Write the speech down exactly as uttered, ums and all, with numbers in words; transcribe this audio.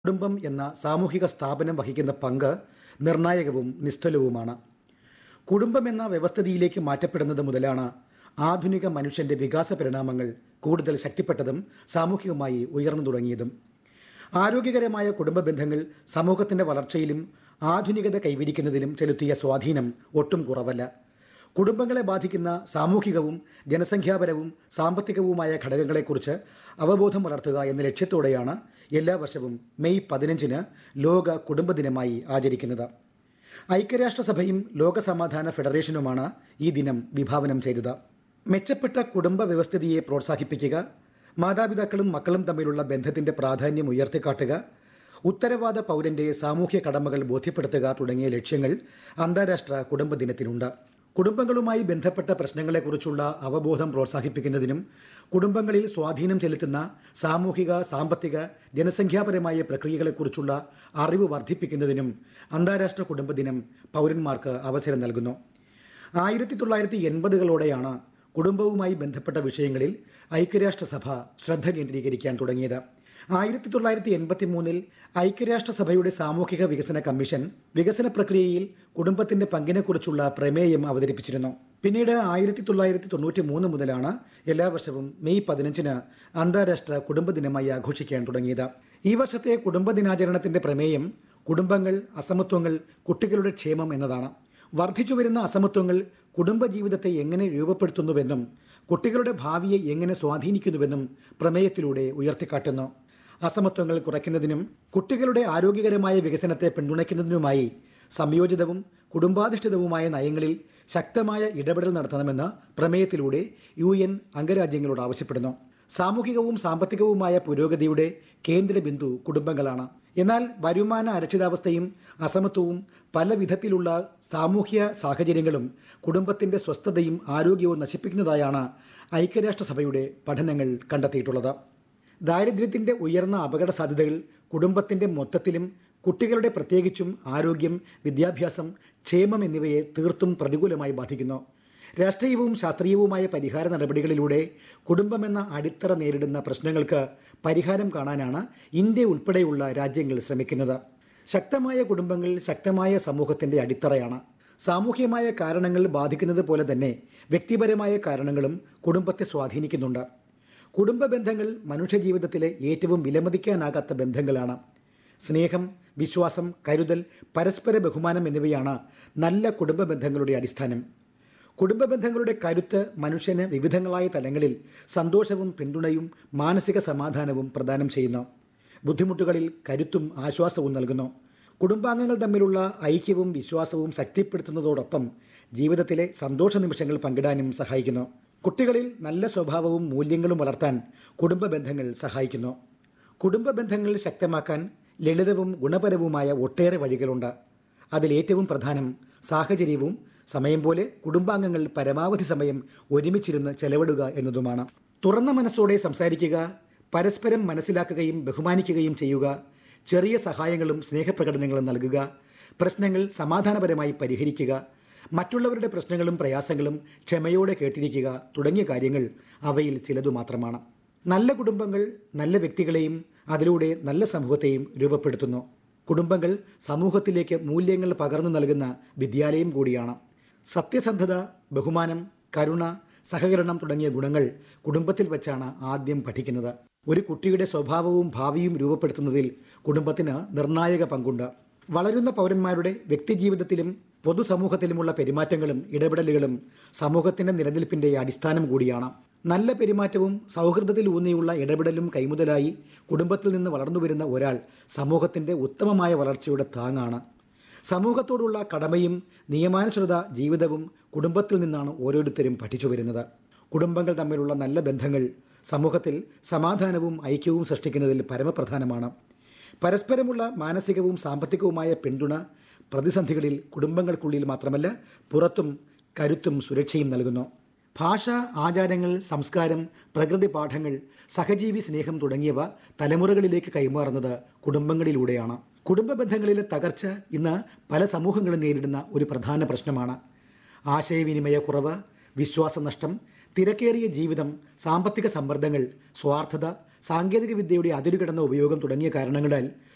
കുടുംബം എന്ന സാമൂഹിക സ്ഥാപനം വഹിക്കുന്ന പങ്ക് നിർണായകവും നിസ്തുലവുമാണ്. കുടുംബം എന്ന വ്യവസ്ഥിതിയിലേക്ക് മാറ്റപ്പെടുന്നത് മുതലാണ് ആധുനിക മനുഷ്യന്റെ വികാസ പരിണാമങ്ങൾ കൂടുതൽ ശക്തിപ്പെട്ടതും സാമൂഹികമായി ഉയർന്നു തുടങ്ങിയതും. ആരോഗ്യകരമായ കുടുംബ ബന്ധങ്ങൾ സമൂഹത്തിന്റെ വളർച്ചയിലും ആധുനികത കൈവരിക്കുന്നതിലും ചെലുത്തിയ സ്വാധീനം ഒട്ടും കുറവല്ല. കുടുംബങ്ങളെ ബാധിക്കുന്ന സാമൂഹികവും ജനസംഖ്യാപരവും സാമ്പത്തികവുമായ ഘടകങ്ങളെക്കുറിച്ച് അവബോധം വളർത്തുക എന്ന ലക്ഷ്യത്തോടെയാണ് എല്ലാ വർഷവും മെയ് പതിനഞ്ചിന് ലോക കുടുംബദിനമായി ആചരിക്കുന്നത്. ഐക്യരാഷ്ട്രസഭയും ലോകസമാധാന ഫെഡറേഷനുമാണ് ഈ ദിനം വിഭാവനം ചെയ്തത്. മെച്ചപ്പെട്ട കുടുംബ വ്യവസ്ഥിതിയെ പ്രോത്സാഹിപ്പിക്കുക, മാതാപിതാക്കളും മക്കളും തമ്മിലുള്ള ബന്ധത്തിന്റെ പ്രാധാന്യം ഉയർത്തിക്കാട്ടുക, ഉത്തരവാദ പൗരന്റെ സാമൂഹ്യ കടമകൾ ബോധ്യപ്പെടുത്തുക തുടങ്ങിയ ലക്ഷ്യങ്ങൾ അന്താരാഷ്ട്ര കുടുംബ ദിനത്തിനുണ്ട്. കുടുംബങ്ങളുമായി ബന്ധപ്പെട്ട പ്രശ്നങ്ങളെക്കുറിച്ചുള്ള അവബോധം പ്രോത്സാഹിപ്പിക്കുന്നതിനും കുടുംബങ്ങളിൽ സ്വാധീനം ചെലുത്തുന്ന സാമൂഹിക, സാമ്പത്തിക, ജനസംഖ്യാപരമായ പ്രക്രിയകളെക്കുറിച്ചുള്ള അറിവ് വർദ്ധിപ്പിക്കുന്നതിനും അന്താരാഷ്ട്ര കുടുംബദിനം പൗരന്മാർക്ക് അവസരം നൽകുന്നു. ആയിരത്തി തൊള്ളായിരത്തി എൺപതുകളോടെയാണ് കുടുംബവുമായി ബന്ധപ്പെട്ട വിഷയങ്ങളിൽ ഐക്യരാഷ്ട്രസഭ ശ്രദ്ധ കേന്ദ്രീകരിക്കാൻ തുടങ്ങിയത്. ആയിരത്തി തൊള്ളായിരത്തി എൺപത്തി മൂന്നിൽ ഐക്യരാഷ്ട്രസഭയുടെ സാമൂഹിക വികസന കമ്മീഷൻ വികസന പ്രക്രിയയിൽ കുടുംബത്തിന്റെ പങ്കിനെക്കുറിച്ചുള്ള പ്രമേയം അവതരിപ്പിച്ചിരുന്നു. പിന്നീട് ആയിരത്തി തൊള്ളായിരത്തി തൊണ്ണൂറ്റി മൂന്ന് മുതലാണ് എല്ലാ വർഷവും മെയ് പതിനഞ്ചിന് അന്താരാഷ്ട്ര കുടുംബദിനമായി ആഘോഷിക്കാൻ തുടങ്ങിയത്. ഈ വർഷത്തെ കുടുംബദിനാചരണത്തിന്റെ പ്രമേയം കുടുംബങ്ങൾ, അസമത്വങ്ങൾ, കുട്ടികളുടെ ക്ഷേമം എന്നതാണ്. വർദ്ധിച്ചു വരുന്ന അസമത്വങ്ങൾ കുടുംബജീവിതത്തെ എങ്ങനെ രൂപപ്പെടുത്തുന്നുവെന്നും കുട്ടികളുടെ ഭാവിയെ എങ്ങനെ സ്വാധീനിക്കുന്നുവെന്നും പ്രമേയത്തിലൂടെ ഉയർത്തിക്കാട്ടുന്നു. അസമത്വങ്ങൾ കുറയ്ക്കുന്നതിനും കുട്ടികളുടെ ആരോഗ്യകരമായ വികസനത്തെ പിന്തുണയ്ക്കുന്നതിനുമായി സംയോജിതവും കുടുംബാധിഷ്ഠിതവുമായ നയങ്ങളിൽ ശക്തമായ ഇടപെടൽ നടത്തണമെന്ന് പ്രമേയത്തിലൂടെ യു എൻ അംഗരാജ്യങ്ങളോട് ആവശ്യപ്പെടുന്നു. സാമൂഹികവും സാമ്പത്തികവുമായ പുരോഗതിയുടെ കേന്ദ്ര ബിന്ദു കുടുംബങ്ങളാണ്. എന്നാൽ വരുമാന അരക്ഷിതാവസ്ഥയും അസമത്വവും പല വിധത്തിലുള്ള സാമൂഹ്യ സാഹചര്യങ്ങളും കുടുംബത്തിന്റെ സ്വസ്ഥതയും ആരോഗ്യവും നശിപ്പിക്കുന്നതായാണ് ഐക്യരാഷ്ട്രസഭയുടെ പഠനങ്ങൾ കണ്ടെത്തിയിട്ടുള്ളത്. ദാരിദ്ര്യത്തിന്റെ ഉയർന്ന അപകട സാധ്യതകൾ കുടുംബത്തിന്റെ മൊത്തത്തിലും കുട്ടികളുടെ പ്രത്യേകിച്ചും ആരോഗ്യം, വിദ്യാഭ്യാസം, ക്ഷേമം എന്നിവയെ തീർത്തും പ്രതികൂലമായി ബാധിക്കുന്നു. രാഷ്ട്രീയവും ശാസ്ത്രീയവുമായ പരിഹാര നടപടികളിലൂടെ കുടുംബമെന്ന അടിത്തറ നേരിടുന്ന പ്രശ്നങ്ങൾക്ക് പരിഹാരം കാണാനാണ് ഇന്ത്യ ഉൾപ്പെടെയുള്ള രാജ്യങ്ങൾ ശ്രമിക്കുന്നത്. ശക്തമായ കുടുംബങ്ങൾ ശക്തമായ സമൂഹത്തിന്റെ അടിത്തറയാണ്. സാമൂഹ്യമായ കാരണങ്ങൾ ബാധിക്കുന്നത് പോലെ തന്നെ വ്യക്തിപരമായ കാരണങ്ങളും കുടുംബത്തെ സ്വാധീനിക്കുന്നുണ്ട്. കുടുംബ ബന്ധങ്ങൾ മനുഷ്യജീവിതത്തിലെ ഏറ്റവും വിലമതിക്കാനാകാത്ത ബന്ധങ്ങളാണ്. സ്നേഹം, വിശ്വാസം, കരുതൽ, പരസ്പര ബഹുമാനം എന്നിവയാണ് നല്ല കുടുംബ ബന്ധങ്ങളുടെ അടിസ്ഥാനം. കുടുംബ ബന്ധങ്ങളുടെ കരുത്ത് മനുഷ്യന് വിവിധങ്ങളായ തലങ്ങളിൽ സന്തോഷവും പിന്തുണയും മാനസിക സമാധാനവും പ്രദാനം ചെയ്യുന്നു. ബുദ്ധിമുട്ടുകളിൽ കരുത്തും ആശ്വാസവും നൽകുന്നു. കുടുംബാംഗങ്ങൾ തമ്മിലുള്ള ഐക്യവും വിശ്വാസവും ശക്തിപ്പെടുത്തുന്നതോടൊപ്പം ജീവിതത്തിലെ സന്തോഷ നിമിഷങ്ങൾ പങ്കിടാനും സഹായിക്കുന്നു. കുട്ടികളിൽ നല്ല സ്വഭാവവും മൂല്യങ്ങളും വളർത്താൻ കുടുംബ ബന്ധങ്ങൾ സഹായിക്കുന്നു. കുടുംബ ബന്ധങ്ങൾ ശക്തമാക്കാൻ ലളിതവും ഗുണപരവുമായ ഒട്ടേറെ വഴികളുണ്ട്. അതിലേറ്റവും പ്രധാനം സാഹചര്യവും സമയം പോലെ കുടുംബാംഗങ്ങൾ പരമാവധി സമയം ഒരുമിച്ചിരുന്ന് ചെലവിടുക എന്നതുമാണ്. തുറന്ന മനസ്സോടെ സംസാരിക്കുക, പരസ്പരം മനസ്സിലാക്കുകയും ബഹുമാനിക്കുകയും ചെയ്യുക, ചെറിയ സഹായങ്ങളും സ്നേഹപ്രകടനങ്ങളും നൽകുക, പ്രശ്നങ്ങൾ സമാധാനപരമായി പരിഹരിക്കുക, മറ്റുള്ളവരുടെ പ്രശ്നങ്ങളും പ്രയാസങ്ങളും ക്ഷമയോടെ കേട്ടിരിക്കുക തുടങ്ങിയ കാര്യങ്ങൾ അവയിൽ ചിലതു മാത്രമാണ്. നല്ല കുടുംബങ്ങൾ നല്ല വ്യക്തികളെയും അതിലൂടെ നല്ല സമൂഹത്തെയും രൂപപ്പെടുത്തുന്നു. കുടുംബങ്ങൾ സമൂഹത്തിലേക്ക് മൂല്യങ്ങൾ പകർന്നു നൽകുന്ന വിദ്യാലയം കൂടിയാണ്. സത്യസന്ധത, ബഹുമാനം, കരുണ, സഹകരണം തുടങ്ങിയ ഗുണങ്ങൾ കുടുംബത്തിൽ വച്ചാണ് ആദ്യം പഠിക്കുന്നത്. ഒരു കുട്ടിയുടെ സ്വഭാവവും ഭാവിയും രൂപപ്പെടുത്തുന്നതിൽ കുടുംബത്തിന് നിർണായക പങ്കുണ്ട്. വളരുന്ന പൗരന്മാരുടെ വ്യക്തിജീവിതത്തിലും പൊതുസമൂഹത്തിലുമുള്ള പെരുമാറ്റങ്ങളും ഇടപെടലുകളും സമൂഹത്തിന്റെ നിലനിൽപ്പിന്റെ അടിസ്ഥാനം കൂടിയാണ്. നല്ല പെരുമാറ്റവും സൗഹൃദത്തിൽ ഊന്നിയുള്ള ഇടപെടലും കൈമുതലായി കുടുംബത്തിൽ നിന്ന് വളർന്നുവരുന്ന ഒരാൾ സമൂഹത്തിന്റെ ഉത്തമമായ വളർച്ചയുടെ താങ്ങാണ്. സമൂഹത്തോടുള്ള കടമയും നിയമാനുസൃത ജീവിതവും കുടുംബത്തിൽ നിന്നാണ് ഓരോരുത്തരും പഠിച്ചു വരുന്നത്. കുടുംബങ്ങൾ തമ്മിലുള്ള നല്ല ബന്ധങ്ങൾ സമൂഹത്തിൽ സമാധാനവും ഐക്യവും സൃഷ്ടിക്കുന്നതിൽ പരമപ്രധാനമാണ്. പരസ്പരമുള്ള മാനസികവും സാമ്പത്തികവുമായ പിന്തുണ പ്രതിസന്ധികളിൽ കുടുംബങ്ങൾക്കുള്ളിൽ മാത്രമല്ല പുറത്തും കരുത്തും സുരക്ഷയും നൽകുന്നു. ഭാഷ, ആചാരങ്ങൾ, സംസ്കാരം, പ്രകൃതി പാഠങ്ങൾ, സഹജീവി സ്നേഹം തുടങ്ങിയവ തലമുറകളിലേക്ക് കൈമാറുന്നത് കുടുംബങ്ങളിലൂടെയാണ്. കുടുംബ ബന്ധങ്ങളിലെ തകർച്ച ഇന്ന് പല സമൂഹങ്ങളും നേരിടുന്ന ഒരു പ്രധാന പ്രശ്നമാണ്. ആശയവിനിമയ കുറവ്, വിശ്വാസനഷ്ടം, തിരക്കേറിയ ജീവിതം, സാമ്പത്തിക സമ്മർദ്ദങ്ങൾ, സ്വാർത്ഥത, സാങ്കേതിക വിദ്യയുടെ അതിരുകടന്ന ഉപയോഗം തുടങ്ങിയ കാരണങ്ങളാൽ